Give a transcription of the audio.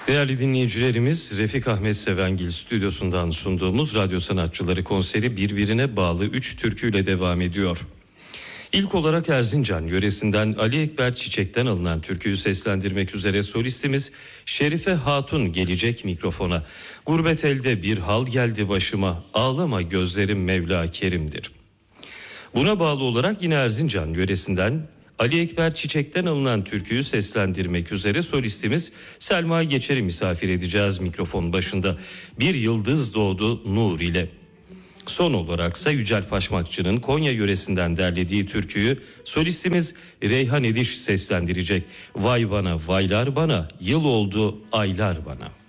Değerli dinleyicilerimiz, Refik Ahmet Sevengil stüdyosundan sunduğumuz Radyo Sanatçıları konseri birbirine bağlı 3 türküyle devam ediyor. İlk olarak Erzincan yöresinden Ali Ekber Çiçek'ten alınan türküyü seslendirmek üzere solistimiz Şerife Hatun gelecek mikrofona. Gurbet elde bir hal geldi başıma, ağlama gözlerim Mevla Kerim'dir. Buna bağlı olarak yine Erzincan yöresinden Ali Ekber Çiçek'ten alınan türküyü seslendirmek üzere solistimiz Selma Geçer'i misafir edeceğiz mikrofon başında. Bir yıldız doğdu nur ile. Son olaraksa Yücel Paşmakçı'nın Konya yöresinden derlediği türküyü solistimiz Reyhan Ediş seslendirecek. Vay bana, vaylar bana, yıl oldu aylar bana.